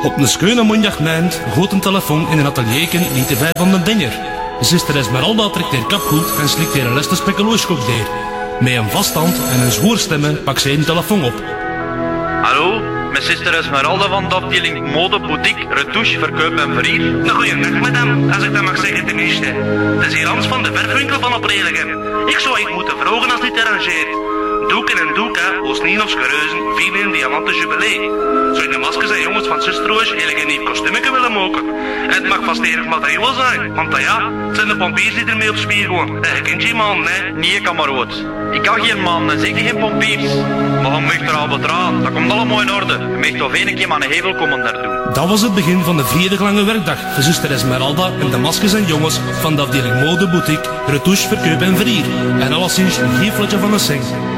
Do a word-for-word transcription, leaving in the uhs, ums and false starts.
Op een schöne mondjagmijnd gooit een telefoon in een atelierken niet te ver van de dinger. Zuster Esmeralda trekt haar kap goed en slikt haar leste spekkelooskok deer. Met een vaststand en een zwoerstemmen pakt zij een telefoon op. Hallo, met zuster Esmeralda van de afdeling Mode, Boutique, Retouche, Verkoop en Verrier. Een goeiedag, madame, als ik dat mag zeggen tenminste. Het is hier Hans van de verfwinkel van op Religem. Ik zou iets moeten vragen als dit arrangeert. Doeken en doeka, Oosnien of Schereuzen, vieren in diamanten jubilee. Zou je de maskers en jongens van Zustroos eigenlijk een nieuw kostuumetje willen maken? Het mag vast enig materiaal zijn, want ja, het zijn de pompiers die ermee op spier gaan. Je kent je man, hè? Nee, kameroot. Ik kan geen man en zeker geen pompiers. Maar je mag er al betraan, dat komt allemaal in orde. Je mag toch één keer aan een hevel komen daar doen. Dat was het begin van de vrijdag lange werkdag voor zuster Esmeralda en de maskers en jongens van de afdeling Mode, Boutique, Retouche, Verkoop en Verrier. En alleszins een geveltje van een zing.